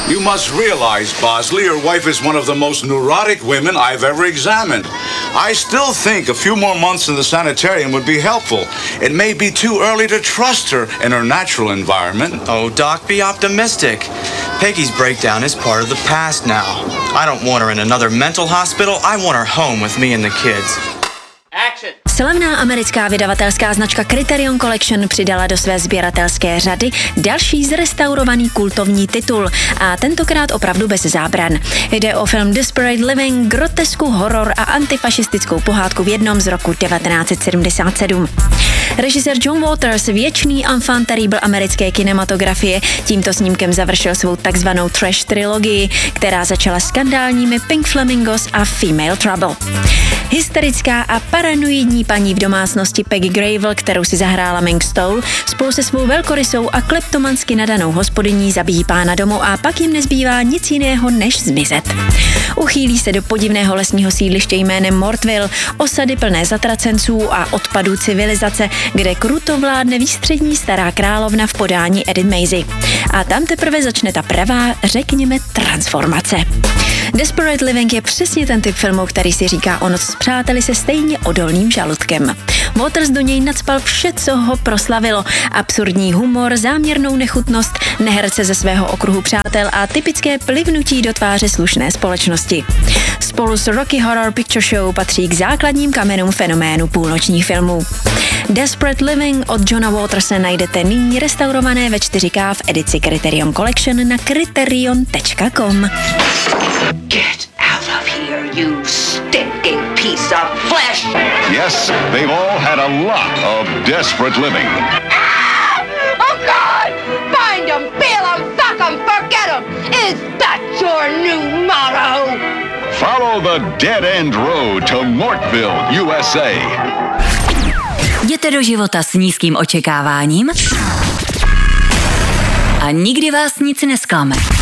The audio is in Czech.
You must realize, Bosley, your wife is one of the most neurotic women I've ever examined. I still think a few more months in the sanitarium would be helpful. It may be too early to trust her in her natural environment. Oh, Doc, be optimistic. Peggy's breakdown is part of the past now. I don't want her in another mental hospital. I want her home with me and the kids. Action. Slavná americká vydavatelská značka Criterion Collection přidala do své sběratelské řady další zrestaurovaný kultovní titul a tentokrát opravdu bez zábran. Jde o film Desperate Living, grotesku, horor a antifašistickou pohádku v jednom z roku 1977. Režisér John Waters, věčný enfant terrible americké kinematografie, tímto snímkem završil svou takzvanou trash trilogii, která začala skandálními Pink Flamingos a Female Trouble. Hysterická a paranoidní paní v domácnosti Peggy Grable, kterou si zahrála Ming Stoll, spolu se svou velkorysou a kleptomansky nadanou hospodyní zabíjí pána domu a pak jim nezbývá nic jiného, než zmizet. Uchýlí se do podivného lesního sídliště jménem Mortville, osady plné zatracenců a odpadů civilizace, kde kruto vládne výstřední stará královna v podání Edith Maisy. A tam teprve začne ta pravá, řekněme, transformace. Desperate Living je přesně ten typ filmu, který si říká o noc s přáteli se stejně odolným žaludkem. Waters do něj nacpal vše, co ho proslavilo. Absurdní humor, záměrnou nechutnost, neherce ze svého okruhu přátel a typické plivnutí do tváře slušné společnosti. Spolu s Rocky Horror Picture Show patří k základním kamenům fenoménu půlnočních filmů. Desperate Living od Johna Waterse najdete nyní restaurované ve 4K v edici Criterion Collection na criterion.com. Get out of here, you stinking piece of flesh! Yes, they've all had a lot of desperate living. Ah! Oh, God! Find 'em, peel 'em, fuck 'em, forget 'em! Is that your new motto? Follow the dead end road to Mortville, USA. Jděte do života s nízkým očekáváním a nikdy vás nic nesklame.